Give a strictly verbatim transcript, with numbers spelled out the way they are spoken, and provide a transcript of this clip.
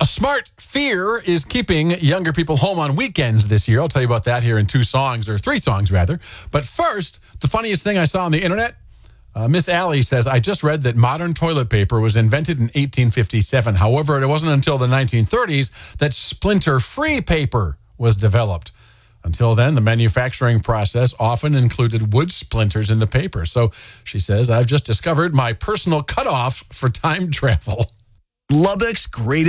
smart fear is keeping younger people home on weekends this year. I'll tell you about that here in two songs, or three songs rather. But first, the funniest thing I saw on the internet, uh, Miss Allie says, I just read that modern toilet paper was invented in eighteen fifty-seven. However, it wasn't until the nineteen thirties that splinter-free paper was developed. Until then, the manufacturing process often included wood splinters in the paper. So she says, I've just discovered my personal cutoff for time travel. Lubbock's greatest